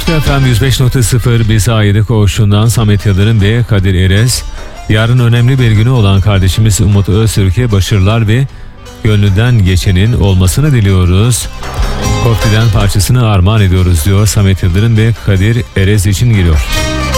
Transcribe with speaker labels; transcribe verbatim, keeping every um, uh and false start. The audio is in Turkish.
Speaker 1: Başka F M yüz beş nokta sıfır biz A yedi Koğuşu'ndan Samet Yıldırım ve Kadir Erez. Yarın önemli bir günü olan kardeşimiz Umut Öztürk'e başarılar ve gönlünden geçenin olmasını diliyoruz. Kofti'den parçasını armağan ediyoruz diyor Samet Yıldırım ve Kadir Erez için geliyor.